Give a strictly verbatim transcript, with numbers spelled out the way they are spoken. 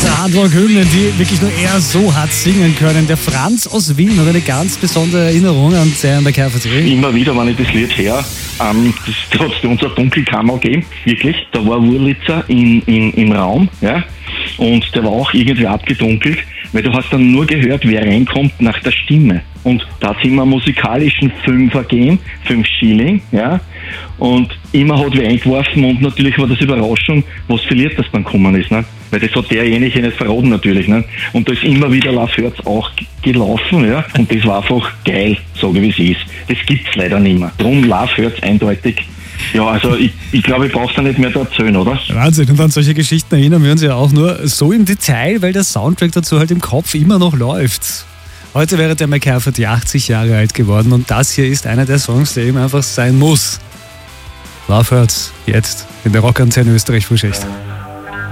Hardrock-Hymnen, die wirklich nur er so hat singen können. Der Franz aus Wien hat eine ganz besondere Erinnerung an seinen M K V D. Immer wieder, wenn ich das Lied höre, ähm, das hat es bei uns eine Dunkelkammer gegeben, wirklich. Da war Wurlitzer in, in, im Raum, ja, und der war auch irgendwie abgedunkelt, weil du hast dann nur gehört, wer reinkommt nach der Stimme. Und da sind wir musikalischen Fünfer gegeben, fünf Schilling, ja, und immer hat wer eingeworfen und natürlich war das Überraschung, was für Lied das dann gekommen ist, ne? Weil das hat derjenige nicht verraten natürlich, ne? Und da ist immer wieder Love Hurts auch gelaufen, ja, und das war einfach geil, sage ich wie es ist. Das gibt's leider nicht mehr. Drum Love Hurts eindeutig. Ja, also ich, ich glaube, ich brauch's da nicht mehr zu erzählen, oder? Wahnsinn, und an solche Geschichten erinnern wir uns ja auch nur so im Detail, weil der Soundtrack dazu halt im Kopf immer noch läuft. Heute wäre der M K V D achtzig Jahre alt geworden und das hier ist einer der Songs, der eben einfach sein muss. Love Hurts, jetzt in der Rockantenne Österreich Frühschicht.